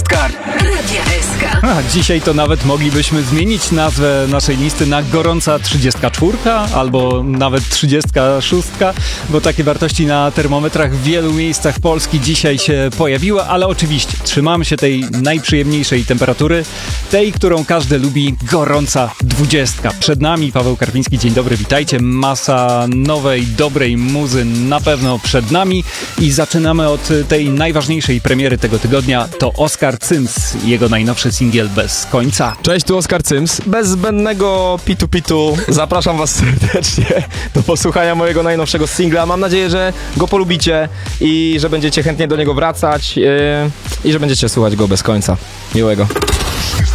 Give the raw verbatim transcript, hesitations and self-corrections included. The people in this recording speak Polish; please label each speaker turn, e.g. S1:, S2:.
S1: dwudziestka Radia S K.
S2: A, dzisiaj to nawet moglibyśmy zmienić nazwę naszej listy na gorąca trzydziestka czwórka albo nawet trzydziestka szóstka, bo takie wartości na termometrach w wielu miejscach Polski dzisiaj się pojawiły, ale oczywiście trzymamy się tej najprzyjemniejszej temperatury, tej, którą każdy lubi, gorąca dwudziestka. Przed nami Paweł Karpiński, dzień dobry, witajcie. Masa nowej, dobrej muzy na pewno przed nami i zaczynamy od tej najważniejszej premiery tego tygodnia. To Oskar Cyms, jego najnowszy singiel Bez końca.
S3: Cześć, tu Oskar Cyms. Bez zbędnego pitu-pitu zapraszam was serdecznie do posłuchania mojego najnowszego singla. Mam nadzieję, że go polubicie i że będziecie chętnie do niego wracać yy, i że będziecie słuchać go bez końca. Miłego.